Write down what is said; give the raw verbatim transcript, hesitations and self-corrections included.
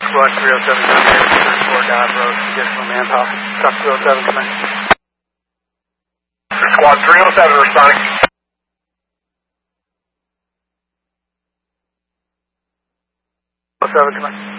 Squad three oh seven, thirty-four Dodd Road, additional manpower. Truck two oh seven, come in. Squad three oh seven, responding. oh seven, come in.